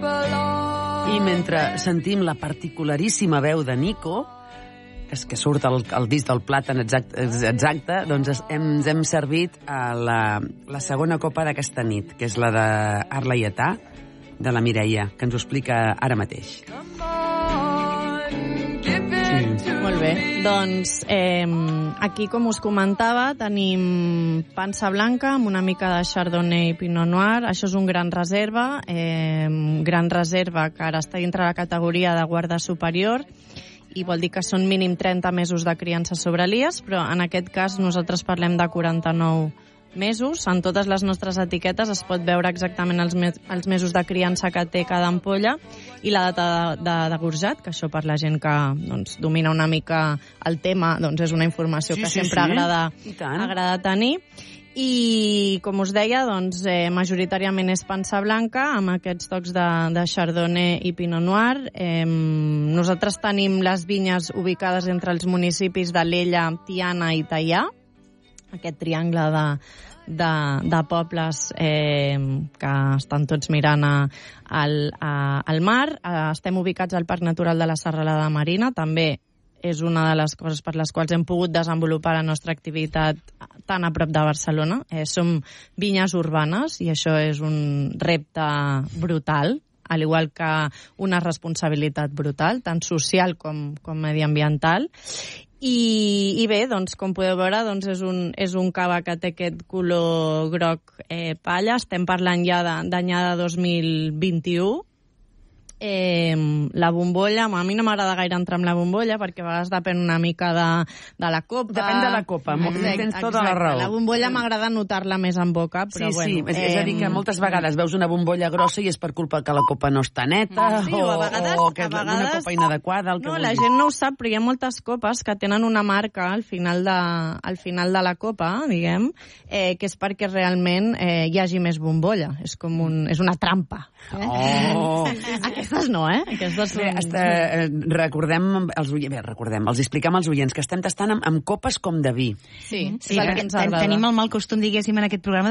I mentre sentim la particularíssima veu de Nico, que surt el disc del plàtan exacte, doncs ens hem servit a la segona copa d'aquesta nit, que és la d'Art Laietà, de la Mireia, que ens ho explica ara mateix. Molt bé. Doncs aquí, com us comentava, tenim pansa blanca amb una mica de Chardonnay i Pinot Noir. Això és un gran reserva que ara està dintre la categoria de guarda superior i vol dir que són mínim 30 mesos de criança sobre l'IES, però en aquest cas nosaltres parlem de 49 mesos. En totes les nostres etiquetes es pot veure exactament els mesos de criança que té cada ampolla i la data de degorjat, que això per la gent que domina una mica el tema és una informació que sempre agrada tenir. I, com us deia, majoritàriament és pansa blanca, amb aquests tocs de Chardonnay i Pinot Noir. Nosaltres tenim les vinyes ubicades entre els municipis d'Alella, Tiana i Teià, aquest triangle de pobles que estan tots mirant al mar. Estem ubicats al Parc Natural de la Serralada Marina, també és una de les coses per les quals hem pogut desenvolupar la nostra activitat tan a prop de Barcelona. Som vinyes urbanes i això és un repte brutal, al igual que una responsabilitat brutal, tant social com mediambiental. I bé, com podeu veure, és un cava que té aquest color groc palla. Estem parlant ja d'anyada 2021. La bombolla, a mi no m'agrada gaire entrar amb la bombolla perquè a vegades depèn una mica de la copa. Depèn de la copa, tens tota la raó. La bombolla m'agrada notar-la més en boca, però sí, és a dir, que moltes vegades veus una bombolla grossa i és per culpa que la copa no està neta, o que és una copa inadequada. No, la gent no ho sap, però hi ha moltes copes que tenen una marca al final de la copa, diguem, que és perquè realment hi hagi més bombolla. És una trampa. Aquestes no, Aquestes són... Recordem, els expliquem als oients que estem tastant amb copes com de vi. Sí, és el que ens agrada. Tenim el mal costum, diguéssim, en aquest programa